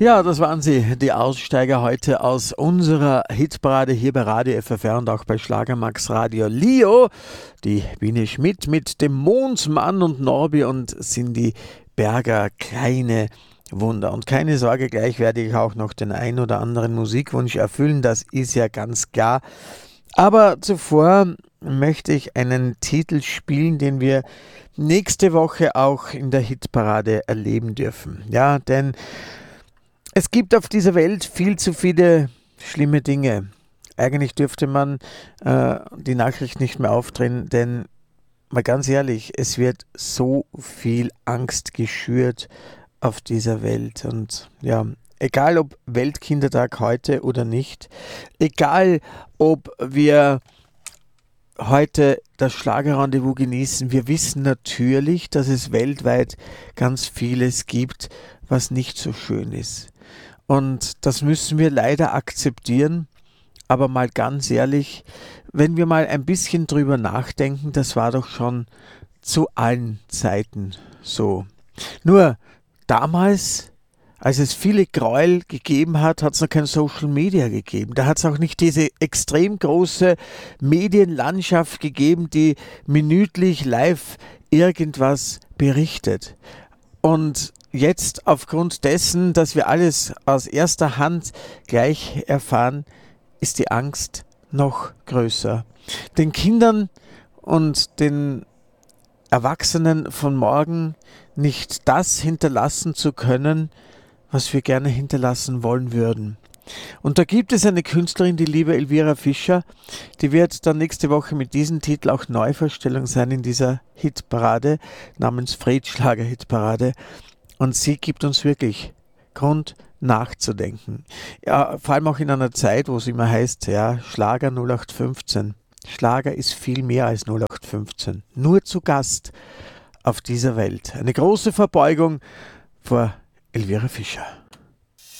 Ja, das waren sie, die Aussteiger heute aus unserer Hitparade hier bei Radio FFR und auch bei Schlagermax Radio. Lio, die Biene Schmidt mit dem Mondsmann und Norbi und Cindy Berger, kleine Wunder. Und keine Sorge, gleich werde ich auch noch den ein oder anderen Musikwunsch erfüllen, das ist ja ganz klar. Aber zuvor möchte ich einen Titel spielen, den wir nächste Woche auch in der Hitparade erleben dürfen. Ja, denn es gibt auf dieser Welt viel zu viele schlimme Dinge. Eigentlich dürfte man die Nachricht nicht mehr aufdrehen, denn mal ganz ehrlich, es wird so viel Angst geschürt auf dieser Welt. Und ja, egal ob Weltkindertag heute oder nicht, egal ob wir heute das Schlagerrendezvous genießen, wir wissen natürlich, dass es weltweit ganz vieles gibt, was nicht so schön ist. Und das müssen wir leider akzeptieren. Aber mal ganz ehrlich, wenn wir mal ein bisschen drüber nachdenken, das war doch schon zu allen Zeiten so. Nur damals, als es viele Gräuel gegeben hat, hat es noch kein Social Media gegeben. Da hat es auch nicht diese extrem große Medienlandschaft gegeben, die minütlich live irgendwas berichtet. Und jetzt aufgrund dessen, dass wir alles aus erster Hand gleich erfahren, ist die Angst noch größer. Den Kindern und den Erwachsenen von morgen nicht das hinterlassen zu können, was wir gerne hinterlassen wollen würden. Und da gibt es eine Künstlerin, die liebe Elvira Fischer, die wird dann nächste Woche mit diesem Titel auch Neuvorstellung sein in dieser Hitparade namens Fred-Schlager Hitparade. Und sie gibt uns wirklich Grund nachzudenken. Ja, vor allem auch in einer Zeit, wo es immer heißt, ja, Schlager 0815. Schlager ist viel mehr als 0815. Nur zu Gast auf dieser Welt. Eine große Verbeugung vor Elvira Fischer.